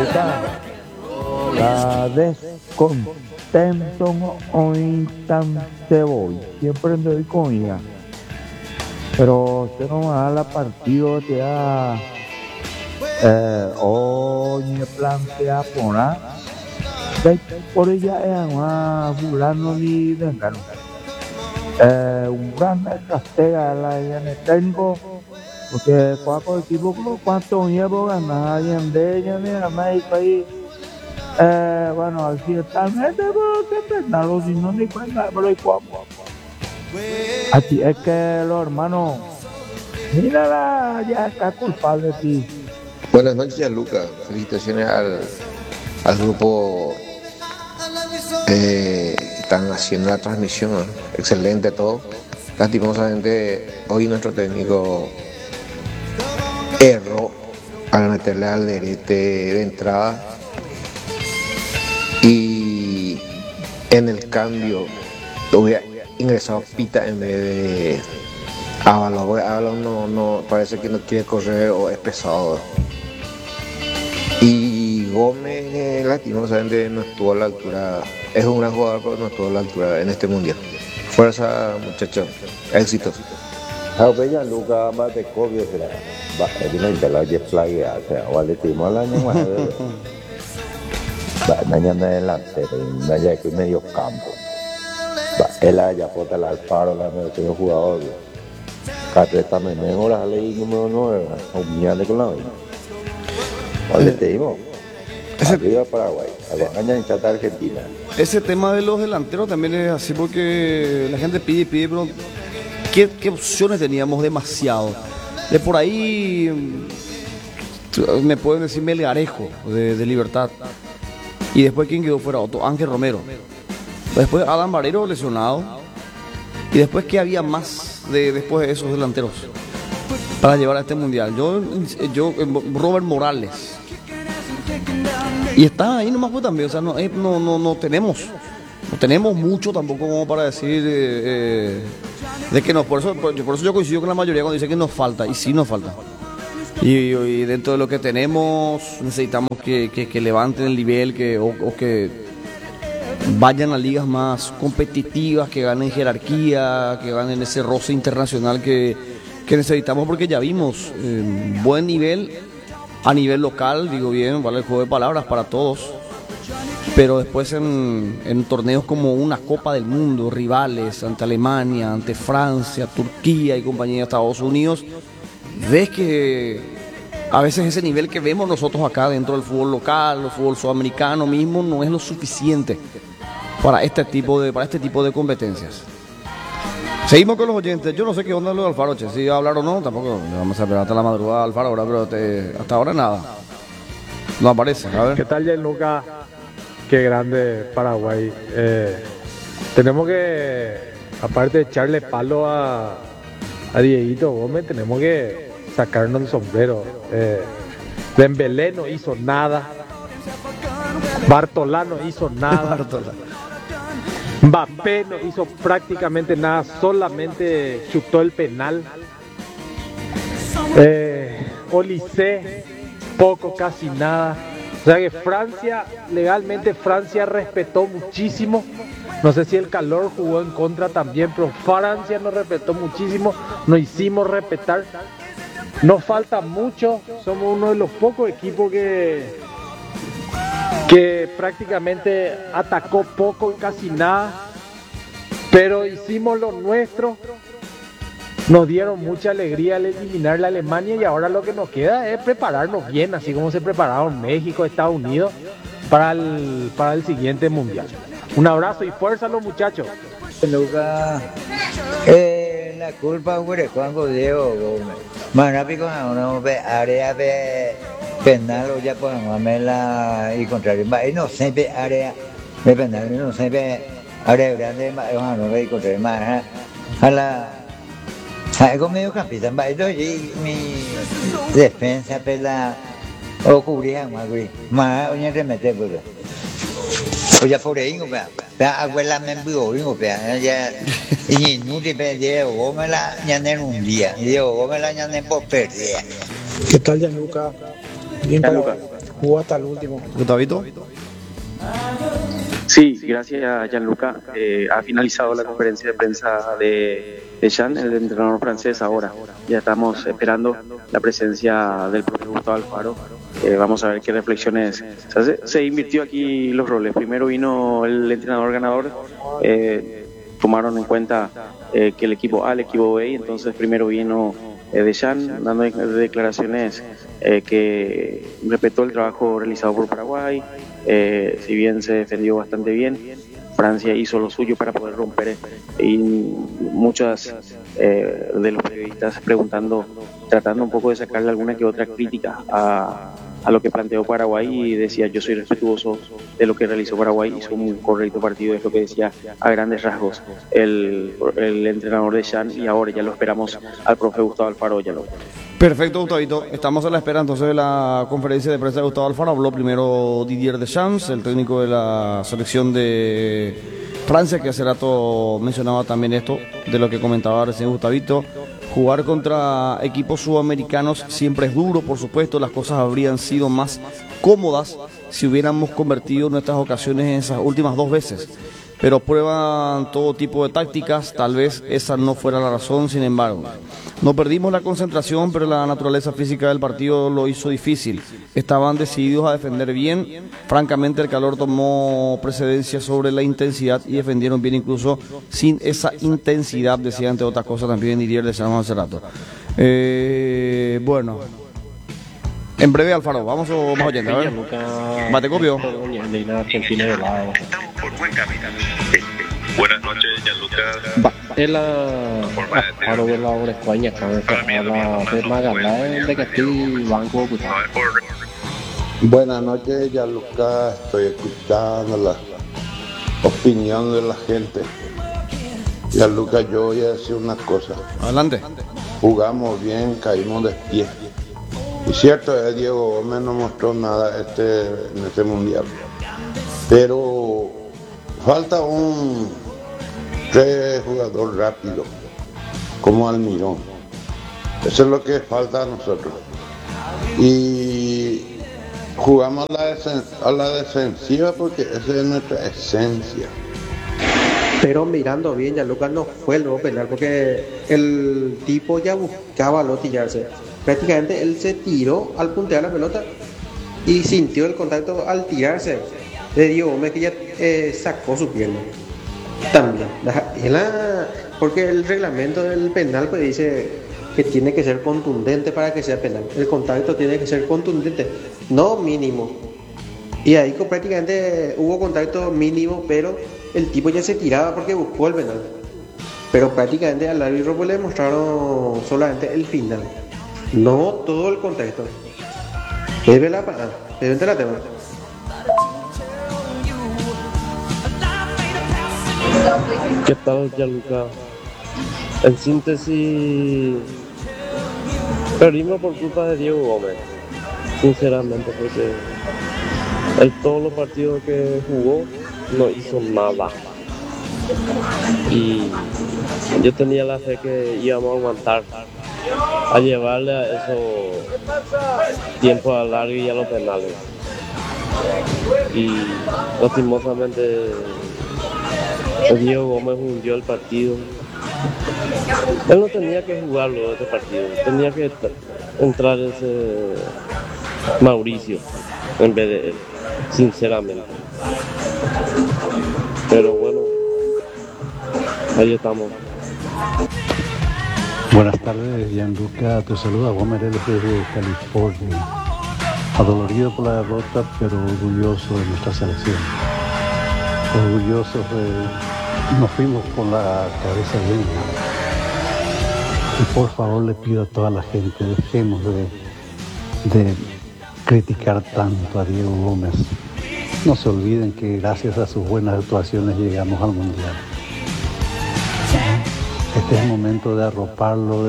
Lucas, la descontento hoy tan te voy, siempre estoy con ella. Pero usted no va a la partido te da hoy plantea poner por ella es más fulano ni vengano. Un gran castega la en el técnico porque cuatro equipos cuánto llevo ganar y en de ella mira México ahí bueno accidentalmente porque penalo si no ni cuenta pero hay cuatro así es que los hermanos mírala ya está culpable sí. Buenas noches, Lucas. Felicitaciones al grupo. Están haciendo la transmisión, ¿no? Excelente todo. Lastimosamente, hoy nuestro técnico erró al meterle al derete de entrada y en el cambio lo hubiera ingresado Pita en vez de Ábalos. Ábalos no parece que no quiere correr o es pesado. Y Gómez, lastimosamente, no estuvo a la altura. Es un gran jugador, pero no estuvo a la altura en este mundial. Fuerza, muchachos. Éxitos. Bella Luca va de copio será. Va a ir la jet plagia, o sea, o le timó al año más. Va mañana delantero, vaya que medio campo. Va él haya puesto al paro la medio jugador. Carreta Meneo, la ley número 9, humillante con la vaina. ¿Dónde te digo? Arriba Paraguay, acompaña en Chata Argentina. Ese tema de los delanteros también es así porque la gente pide, pero ¿qué opciones teníamos? Demasiado. De por ahí me pueden decir Melgarejo de Libertad. Y después ¿quién quedó fuera? Otto Ángel Romero. Después Adam Barrero lesionado. Y después ¿qué había más después de esos delanteros para llevar a este mundial? Yo Robert Morales. Y está ahí nomás pues también, o sea, no tenemos mucho tampoco como para decir de que no, por eso yo coincido con la mayoría cuando dice que nos falta, y sí nos falta. Y dentro de lo que tenemos necesitamos que levanten el nivel, o que vayan a ligas más competitivas, que ganen jerarquía, que ganen ese roce internacional que necesitamos, porque ya vimos buen nivel a nivel local, digo bien, vale el juego de palabras para todos, pero después en torneos como una Copa del Mundo, rivales ante Alemania, ante Francia, Turquía y compañía de Estados Unidos, ves que a veces ese nivel que vemos nosotros acá dentro del fútbol local, el fútbol sudamericano mismo, no es lo suficiente para este tipo de competencias. Seguimos con los oyentes. Yo no sé qué onda lo de Alfaro, che. Si va a hablar o no, tampoco vamos a esperar hasta la madrugada Alfaro ahora, pero hasta ahora nada. No aparece, a ver. ¿Qué tal, Gianluca? Qué grande Paraguay. Tenemos que, aparte de echarle palo a Dieguito Gómez, tenemos que sacarnos el sombrero. Dembélé no hizo nada. Bartolá no hizo nada. Mbappé no hizo prácticamente nada, solamente chutó el penal. Olise, poco, casi nada. O sea que legalmente Francia respetó muchísimo. No sé si el calor jugó en contra también, pero Francia nos respetó muchísimo, nos hicimos respetar. Nos falta mucho, somos uno de los pocos equipos que prácticamente atacó poco y casi nada, pero hicimos lo nuestro. Nos dieron mucha alegría al eliminar la Alemania, y ahora lo que nos queda es prepararnos bien, así como se prepararon México, Estados Unidos para el siguiente mundial. Un abrazo y fuerza a los muchachos. Lucas, la culpa es cuando Diego Gómez. Más rápido no ve área de penal o ya podemos verla y contrario. No siempre área de penal, no siempre área grande, no ve y contrario más. A la como mediocampista, mi defensa pela o cubría más o ya remete pues. O ya por ahí, abuela me envió, ya y no te pedí o me la ñanen un día, y digo, me la ñanen por perder. ¿Qué tal, Gianluca? Bien, jugó hasta el último. Gustavito. Sí, gracias Gianluca. Ha finalizado la conferencia de prensa de Jean, el entrenador francés ahora. Ya estamos esperando la presencia del propio Gustavo Alfaro. Vamos a ver qué reflexiones se hace. Se invirtió aquí los roles. Primero vino el entrenador ganador. Tomaron en cuenta que el equipo A, el equipo B, y entonces primero vino Deschamps dando declaraciones que respetó el trabajo realizado por Paraguay. Si bien se defendió bastante bien, Francia hizo lo suyo para poder romper, y muchas de los periodistas tratando un poco de sacarle alguna que otra crítica a lo que planteó Paraguay, y decía: yo soy respetuoso de lo que realizó Paraguay, hizo un correcto partido, es lo que decía a grandes rasgos el entrenador de Chan, y ahora ya lo esperamos al profe Gustavo Alfaro. Perfecto, Gustavito. Estamos a la espera entonces de la conferencia de prensa de Gustavo Alfaro. Habló primero Didier Deschamps, el técnico de la selección de Francia, que hace rato mencionaba también esto de lo que comentaba recién Gustavito. Jugar contra equipos sudamericanos siempre es duro, por supuesto. Las cosas habrían sido más cómodas si hubiéramos convertido nuestras ocasiones en esas últimas 2 veces. Pero prueban todo tipo de tácticas, tal vez esa no fuera la razón. Sin embargo, no perdimos la concentración, pero la naturaleza física del partido lo hizo difícil. Estaban decididos a defender bien. Francamente, el calor tomó precedencia sobre la intensidad y defendieron bien incluso sin esa intensidad, decía entre otras cosas también Didier Deschamps hace rato. Bueno, en breve, Alfaro, vamos oyendo, a ver. Mate copio. Buenas noches, Gianluca. El Alfaro de la obra España, la de Magallanes de Castillo, Banco Buenas noches, Gianluca. Estoy escuchando la opinión de la gente. Gianluca, yo voy a decir una cosa. Adelante. Jugamos bien, caímos de pie. Y cierto, Diego Gómez no mostró nada en este mundial. Pero falta un jugador rápido, como Almirón. Eso es lo que falta a nosotros. Y jugamos a la defensiva porque esa es nuestra esencia. Pero mirando bien, Gianluca no fue el nuevo penal porque el tipo ya buscaba lotillarse. Prácticamente él se tiró al puntear la pelota y sintió el contacto al tirarse de Diego Gómez, que ya sacó su pierna también. Porque el reglamento del penal pues dice que tiene que ser contundente para que sea penal. El contacto tiene que ser contundente, no mínimo. Y ahí prácticamente hubo contacto mínimo, pero el tipo ya se tiraba porque buscó el penal. Pero prácticamente al árbitro pues le mostraron solamente el final, no todo el contexto. Debe la parada, debe la tema. ¿Qué tal, Gianluca? En síntesis, perdimos por culpa de Diego Gómez, sinceramente, porque en todos los partidos que jugó no hizo nada. Y yo tenía la fe que íbamos a aguantar, a llevarle a esos tiempos a largo y a los penales. Y lastimosamente Diego Gómez hundió el partido. Él no tenía que jugarlo este partido, tenía que entrar ese Mauricio en vez de él, sinceramente. Pero bueno, ahí estamos. Buenas tardes, Gianluca. Te saluda Gómez desde California. Adolorido por la derrota, pero orgulloso de nuestra selección. Orgullosos nos fuimos con la cabeza bien alta. Y por favor le pido a toda la gente, dejemos de criticar tanto a Diego Gómez. No se olviden que gracias a sus buenas actuaciones llegamos al Mundial. Este es el momento de arroparlo,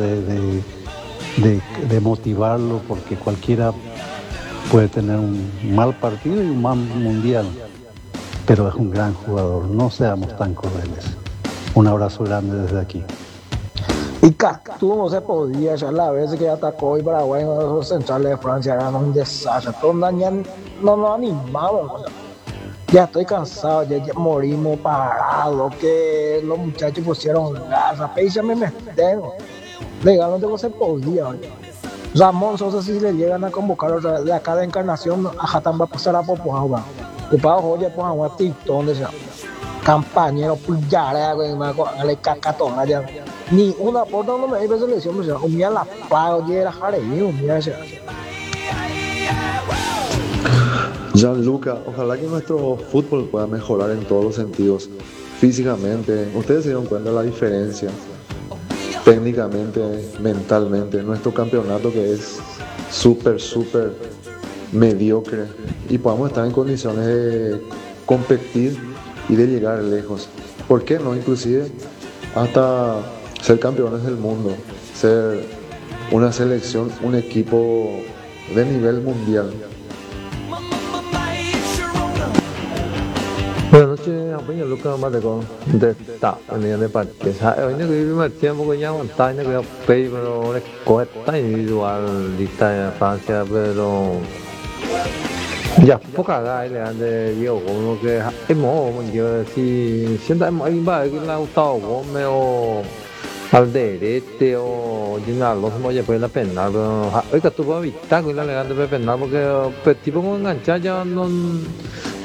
de motivarlo, porque cualquiera puede tener un mal partido y un mal Mundial, pero es un gran jugador. No seamos tan crueles. Un abrazo grande desde aquí. Y Castú no se podía, ya la vez que atacó y Paraguay, uno de los centrales de Francia, era un desastre. Todos no nos animamos. O sea, ya estoy cansado, ya morimos parados, que los muchachos pusieron gas, ya me meten. Legalmente no se podía. Oye. Ramón Sosa, si le llegan a convocar otra de acá de Encarnación, a Jatán va a pasar a Popojagua. Ocupado, oye, pues a un titón de esa. Campañero, puyara, le cacatón allá. Ni una porta no me iba a selección, pues humilla la paga, oye, era jareí, humilla ese. Gianluca, ojalá que nuestro fútbol pueda mejorar en todos los sentidos. Físicamente, ustedes se dieron cuenta de la diferencia. Técnicamente, mentalmente, nuestro campeonato que es súper mediocre y podamos estar en condiciones de competir y de llegar lejos. ¿Por qué no? Inclusive hasta ser campeones del mundo, ser una selección, un equipo de nivel mundial. Buenas noches, apeña Lucas Matecón de esta unidad de parque. Hoy no que vivimos el tiempo que ya montaña que pay pero le costa individual lista de Francia, pero ya poca gana le han de Diego como que hemos yo si siempre hemos iba que la Gustavo Gómez o Alderete o Ginaldo se moja pues la penal pero hoy que tuvo evitar que la elegante penal porque pues tipo con enganchar ya no